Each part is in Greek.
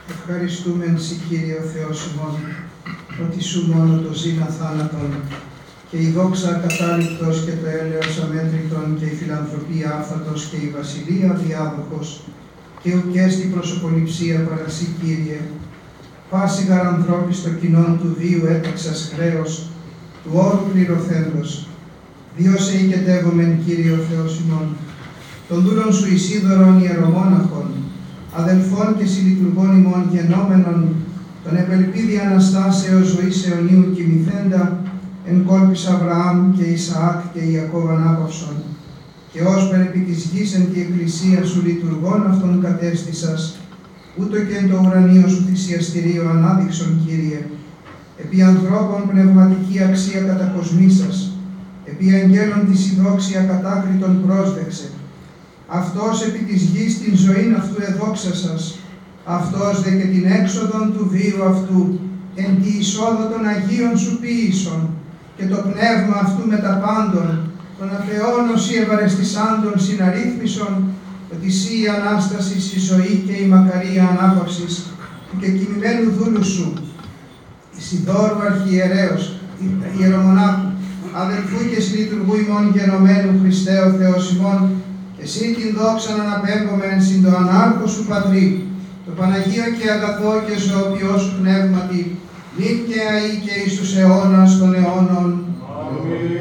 Ευχαριστούμε Συ, Κύριε ο Θεός ημών, ότι Σου μόνο το ζήν αθάνατον, και η δόξα ακατάληπτος και το έλεος αμέτρητον, και η φιλανθρωπία άφθατος, και η βασιλεία διάδοχος, και ουκέστη προσωποληψία παρασύ, Κύριε. Πάση γαρανθρώπη στο κοινόν του βίου έταξας χρέος, του όρου πληρωθέντος. Διώσε οικετεύομεν, Κύριε ο Θεός ημών, των δούλων Σου Ισίδωρων ιερομόναχων, αδελφών και συλλειτουργών ημών γενόμενων, τον επελπίδη Αναστάσεως ζωής αιωνίου κοιμηθέντα, εν κόλπης Αβραάμ και Ισαάκ και Ιακώβ ανάπαυσον, και ως περ' της γης εν τη εκκλησία Σου λειτουργών αυτών κατέστησας, ούτω και εν το ουρανίο Σου θυσιαστηρίο ανάδειξον, Κύριε, επί ανθρώπων πνευματική αξία κατακοσμήσας, επί αγγέλων της ειδόξια κατάκριτον πρόσδεξε. Αυτός επί της γης την ζωήν αυτού εδόξασας, αυτός δε και την έξοδον του βίου αυτού, εν τη εισόδο των Αγίων Σου ποίησον, και το πνεύμα αυτού μετα πάντων, των αθεώνος ή ευαρεστησάντων συναρρύθμισον, ότι Συ η Ανάστασης, η ζωή και η μακαρία ανάπαυσης του και κοιμημένου δούλου Σου, Ισιδώρου Αρχιερέως, Ιερομονάχου, αδελφού και συλλειτουργού ημών γενομένου Χριστέ ο Θεός ημών, και Συ την δόξαν αναπέμπομεν συν το ανάρχο Σου Πατρί, το Παναγίο και αγαθό και ζωοποιό Σου πνεύματι, νυν και αεί και εις τους αιώνας των αιώνων. Αμήν.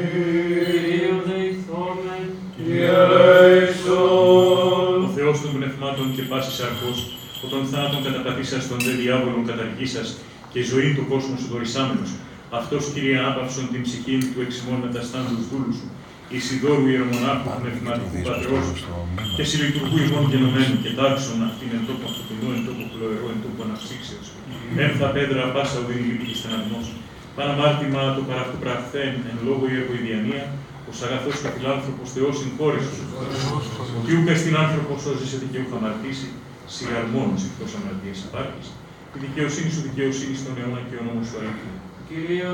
Ο Θεός των πνευμάτων και πάσης αρχός, ο των θάνατων καταπατήσας των δε διάβολων καταργήσας και ζωή του κόσμου Σου δωρησάμενος, αυτός, Κύριε, άπαυσον την ψυχή του εξημών μεταστάνους δούλου Σου, Ισιδώρου Ιερομονάχου πνευματικού Πατρός και συλλειτουργού ημών γενομένου, και τάξον αυτήν εν τόπο αυτοκινού, εν τόπο χλωερό, εν τόπο αναψύξεως. Έμφα πέδρα πάσα οδύνη λύπη και στεναγμός. Παναμάρτημα το παραυτού πραχθέν εν λόγω η εργοειδιανία, ως αγαθός και φιλάνθρωπος Θεός συγχώρησος. Ότι ούκα στην άνθρωπο σώζεσαι δικαιούχα αμαρτήσει, σιγαρ μόνος εκτός αμαρτίας υπάρχεις. Η δικαιοσύνη Σου δικαιοσύνη στον αιώνα και ο νόμος Σου αλήθεια.